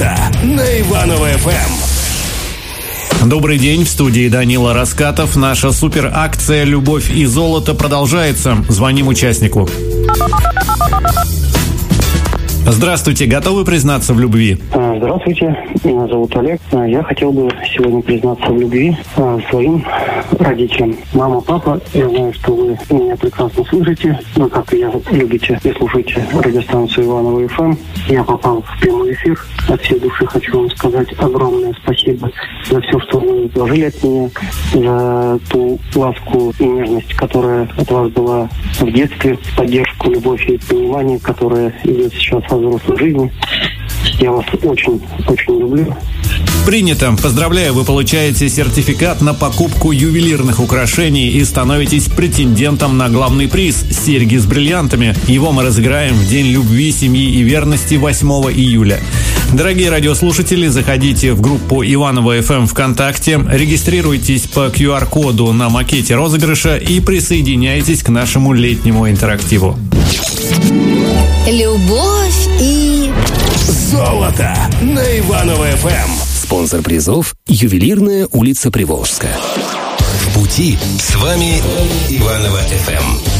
Золото на Иваново-ФМ. Добрый день, в студии Данила Раскатов. Наша суперакция «Любовь и золото» продолжается. Звоним участнику. Здравствуйте, готовы признаться в любви? Здравствуйте, меня зовут Олег. Я хотел бы сегодня признаться в любви своим родителям. Мама, папа, я знаю, что вы меня прекрасно слышите, но как и я любите и слушаете радиостанцию Иваново-ФМ. Я попал в прямой эфир. От всей души хочу вам сказать огромное спасибо за все, что вы вложили от меня, за ту ласку и нежность, которая от вас была в детстве, поддержку, любовь и понимание, которое идет сейчас во взрослой жизни. Я вас очень люблю. Принято. Поздравляю, вы получаете сертификат на покупку ювелирных украшений и становитесь претендентом на главный приз – серьги с бриллиантами. Его мы разыграем в День любви, семьи и верности 8 июля. Дорогие радиослушатели, заходите в группу Иваново-ФМ ВКонтакте, регистрируйтесь по QR-коду на макете розыгрыша и присоединяйтесь к нашему летнему интерактиву. Любовь и Золото на Иваново-ФМ. Спонсор призов – ювелирная улица Приволжская. В пути с вами Иваново-ФМ.